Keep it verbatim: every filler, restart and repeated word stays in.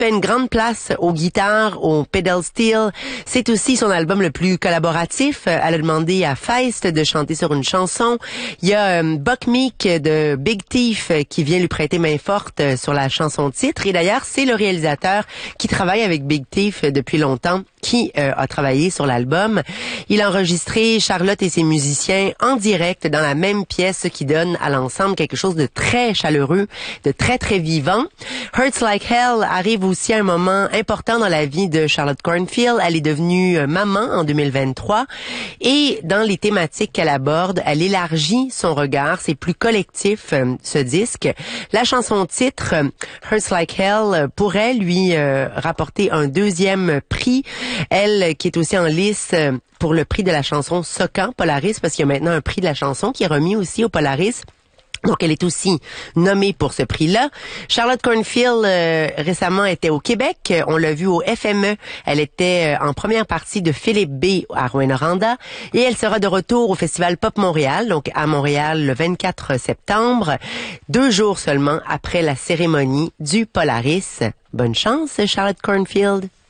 une grande place aux guitares, au pedal steel. C'est aussi son album le plus collaboratif. Elle a demandé à Feist de chanter sur une chanson. Il y a euh, Buck Meek de Big Thief qui vient lui prêter main forte sur la chanson titre. Et d'ailleurs, c'est le réalisateur qui travaille avec Big Thief depuis longtemps qui euh, a travaillé sur l'album. Il a enregistré Charlotte et ses musiciens en direct dans la même pièce, ce qui donne à l'ensemble quelque chose de très chaleureux, de très très vivant. Hurts Like Hell arrive aussi à un moment important dans la vie de Charlotte Cornfield. Elle est devenue euh, maman en deux mille vingt-trois et dans les thématiques qu'elle aborde, elle élargit son regard, c'est plus collectif euh, ce disque. La chanson titre euh, Hurts Like Hell pourrait lui euh, rapporter un deuxième prix. Elle, qui est aussi en lice pour le prix de la chanson Socan Polaris, parce qu'il y a maintenant un prix de la chanson qui est remis aussi au Polaris. Donc, elle est aussi nommée pour ce prix-là. Charlotte Cornfield, euh, récemment, était au Québec. On l'a vu au F M E. Elle était euh, en première partie de Philippe B. à Rouyn-Noranda. Et elle sera de retour au Festival Pop Montréal, donc à Montréal, le vingt-quatre septembre, deux jours seulement après la cérémonie du Polaris. Bonne chance, Charlotte Cornfield.